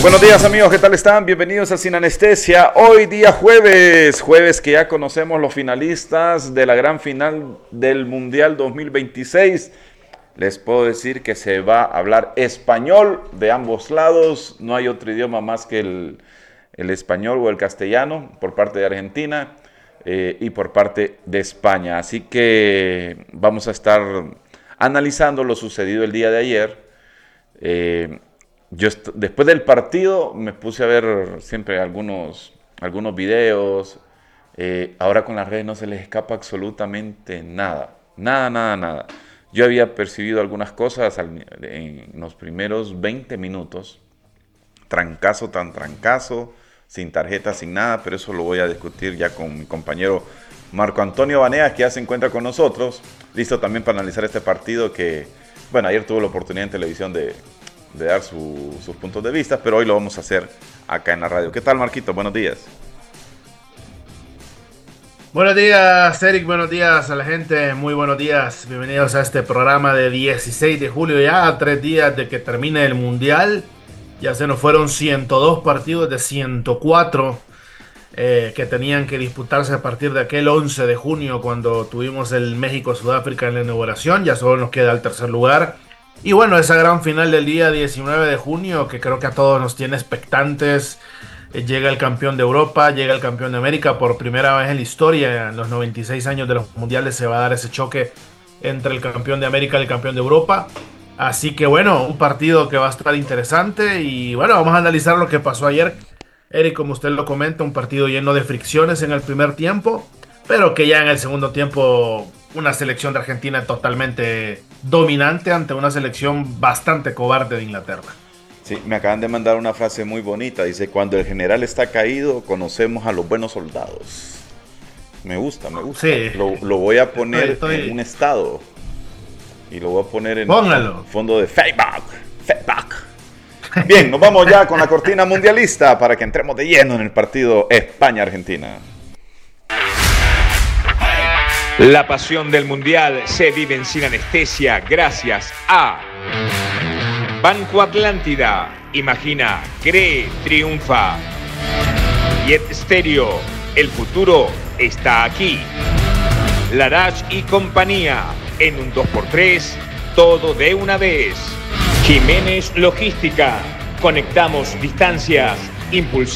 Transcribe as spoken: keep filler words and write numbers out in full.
Buenos días amigos, ¿qué tal están? Bienvenidos a Sin Anestesia. Hoy día jueves, jueves que ya conocemos los finalistas de la gran final del Mundial dos mil veintiséis. Les puedo decir que se va a hablar español de ambos lados. No hay otro idioma más que el, el español o el castellano por parte de Argentina eh, y por parte de España. Así que vamos a estar analizando lo sucedido el día de ayer. Eh, Yo después del partido me puse a ver siempre algunos, algunos videos. Eh, ahora con las redes no se les escapa absolutamente nada. Nada, nada, nada. Yo había percibido algunas cosas al, en los primeros veinte minutos. Trancazo, tan trancazo, sin tarjeta, sin nada. Pero eso lo voy a discutir ya con mi compañero Marco Antonio Baneas, que ya se encuentra con nosotros. Listo también para analizar este partido que, bueno, ayer tuvo la oportunidad en televisión de... de dar su, sus puntos de vista, pero hoy lo vamos a hacer acá en la radio. ¿Qué tal, Marquito? Buenos días. Buenos días, Eric. Buenos días a la gente. Muy buenos días. Bienvenidos a este programa de dieciséis de julio, ya a tres días de que termine el Mundial. Ya se nos fueron ciento dos partidos de ciento cuatro eh, que tenían que disputarse a partir de aquel once de junio, cuando tuvimos el México-Sudáfrica en la inauguración. Ya solo nos queda el tercer lugar. Y bueno, esa gran final del día diecinueve de junio, que creo que a todos nos tiene expectantes. Eh, llega el campeón de Europa, llega el campeón de América. Por primera vez en la historia, en los noventa y seis años de los mundiales, se va a dar ese choque entre el campeón de América y el campeón de Europa. Así que bueno, un partido que va a estar interesante. Y bueno, vamos a analizar lo que pasó ayer. Eric, como usted lo comenta, un partido lleno de fricciones en el primer tiempo, pero que ya en el segundo tiempo... una selección de Argentina totalmente dominante ante una selección bastante cobarde de Inglaterra. Sí, me acaban de mandar una frase muy bonita. Dice, cuando el general está caído, conocemos a los buenos soldados. Me gusta, me gusta. Sí. Lo, lo voy a poner estoy, estoy... en un estado. Y lo voy a poner en Póngalo. fondo de Facebook. Facebook. Bien, nos vamos ya con la cortina mundialista para que entremos de lleno en el partido España-Argentina. La pasión del Mundial se vive en Sin Anestesia gracias a Banco Atlántida. Imagina, cree, triunfa. Jet Stereo, el futuro está aquí. Larache y compañía, en un dos por tres, todo de una vez. Jiménez Logística, conectamos distancias, impulsamos.